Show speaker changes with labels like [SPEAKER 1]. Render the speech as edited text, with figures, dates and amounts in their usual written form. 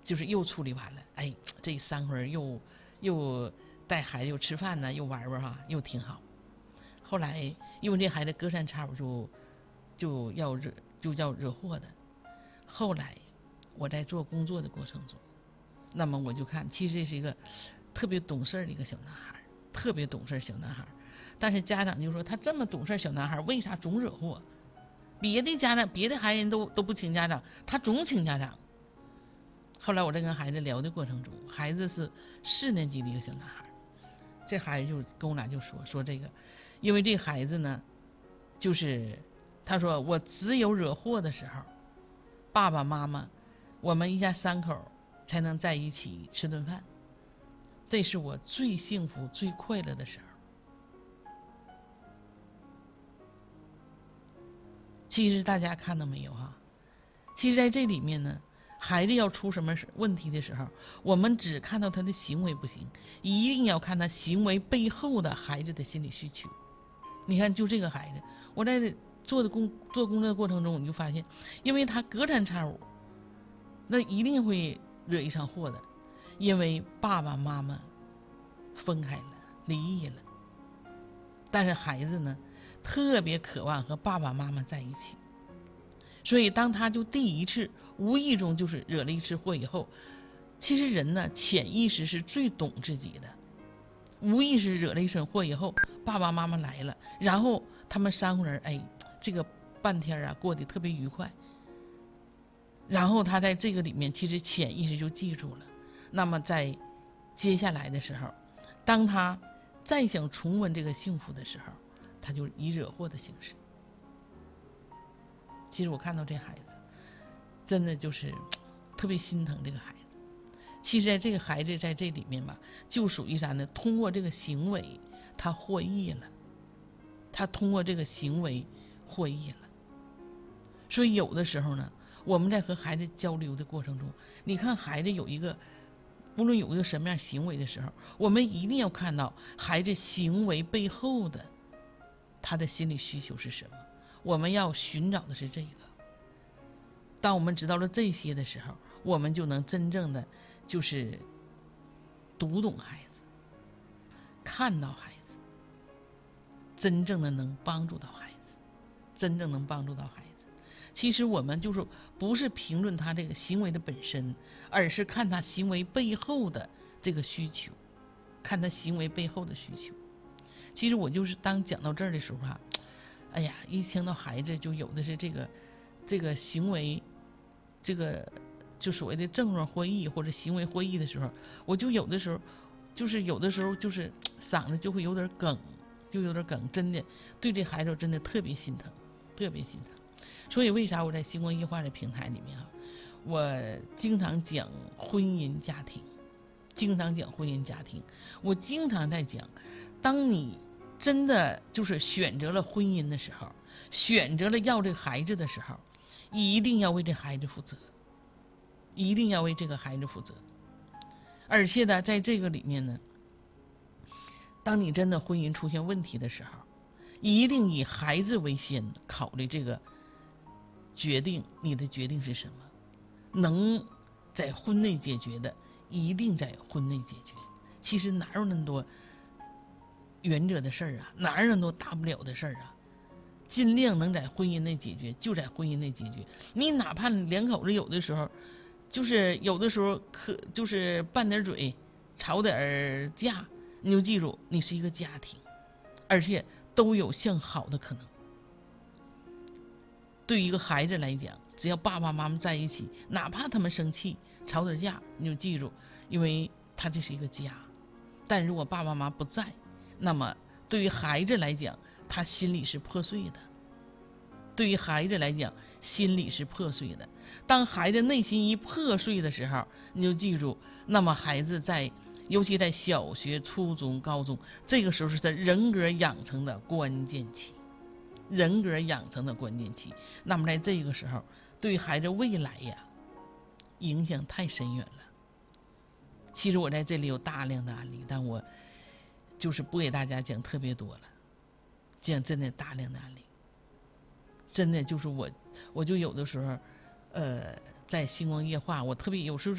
[SPEAKER 1] 就是又处理完了，哎，这3回又带孩子又吃饭呢，又玩玩哈，又挺好。后来因为这孩子隔三差五就要惹祸的。后来我在做工作的过程中，那么我就看，其实这是一个特别懂事的一个小男孩，特别懂事小男孩。但是家长就说他这么懂事小男孩，为啥总惹祸？别的家长别的孩子都不请家长，他总请家长。后来我在跟孩子聊的过程中，孩子是4年级的一个小男孩，这孩子就跟我俩就说这个，因为这孩子呢，就是他说我只有惹祸的时候，爸爸妈妈我们一家3口才能在一起吃顿饭，这是我最幸福最快乐的时候。其实大家看到没有哈？其实在这里面呢，孩子要出什么问题的时候，我们只看到他的行为不行，一定要看他行为背后的孩子的心理需求。你看，就这个孩子，我在做工作的过程中，你就发现，因为他隔三差五，那一定会惹一场祸的，因为爸爸妈妈分开了，离异了，但是孩子呢，特别渴望和爸爸妈妈在一起，所以当他就第一次无意中就是惹了一次祸以后，其实人呢潜意识是最懂自己的，无意识惹了一身祸以后，爸爸妈妈来了，然后他们3户人，哎，这个半天啊过得特别愉快，然后他在这个里面其实潜意识就记住了。那么在接下来的时候，当他再想重温这个幸福的时候，他就以惹祸的形式。其实我看到这孩子真的就是特别心疼这个孩子。其实在这个孩子在这里面吧，就属于啥呢？通过这个行为他获益了，他通过这个行为获益了。所以有的时候呢，我们在和孩子交流的过程中，你看孩子无论有一个什么样行为的时候，我们一定要看到孩子行为背后的他的心理需求是什么，我们要寻找的是这个。当我们知道了这些的时候，我们就能真正的就是读懂孩子，看到孩子，真正的能帮助到孩子，真正能帮助到孩子。其实我们就是不是评论他这个行为的本身，而是看他行为背后的这个需求，看他行为背后的需求。其实我就是当讲到这儿的时候啊，哎呀，一听到孩子就有的是这个行为，这个就所谓的症状获益或者行为获益的时候，我就有的时候就是嗓子就会有点梗，真的对这孩子真的特别心疼，特别心疼。所以为啥我在星光夜话的平台里面啊，我经常讲婚姻家庭，我经常在讲，当你真的就是选择了婚姻的时候，选择了要这个孩子的时候，一定要为这孩子负责，一定要为这个孩子负责。而且呢，在这个里面呢，当你真的婚姻出现问题的时候，一定以孩子为先考虑这个决定，你的决定是什么？能在婚内解决的，一定在婚内解决。其实哪有那么多原则的事儿啊，哪有那么多大不了的事儿啊？尽量能在婚姻内解决，就在婚姻内解决。你哪怕两口子有的时候就是拌点嘴，吵点架，你就记住，你是一个家庭，而且都有向好的可能。对于一个孩子来讲，只要爸爸妈妈在一起，哪怕他们生气吵点架，你就记住，因为他这是一个家。但如果爸爸妈妈不在，那么对于孩子来讲，他心里是破碎的。对于孩子来讲，心里是破碎的。当孩子内心一破碎的时候，你就记住，那么孩子尤其在小学、初中、高中，这个时候是他人格养成的关键期。那么在这个时候，对于孩子未来呀，影响太深远了。其实我在这里有大量的案例，但我就是不给大家讲特别多了，讲真的大量的案例，真的就是我就有的时候，在星光夜话，我特别有时候